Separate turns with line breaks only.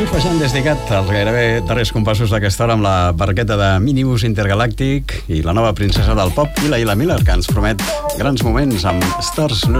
Surfejant des d'Icat, els gairebé darrers compassos d'aquesta hora amb la barqueta de Minibus Intergalàctic i la nova princesa del pop, Ila Miller, que ens promet grans moments amb Stars